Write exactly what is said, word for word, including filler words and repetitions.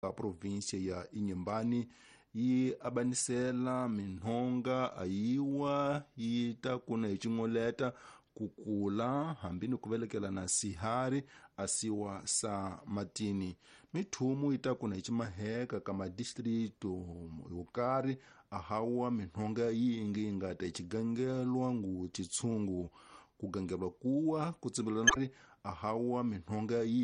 a província ya Inhambane yi abanisela minhonga ayiwa yi ta kuna ichingoleta kukula hambini kuvelekela na sihari asiwa sa matini mithumu ita kuna ichimaheka kama distrito yukari ahawa minhonga yingi ingata ichigangelwa ngu chitsungu kugangelwa kuwa kutsibilana ahawa minhonga yi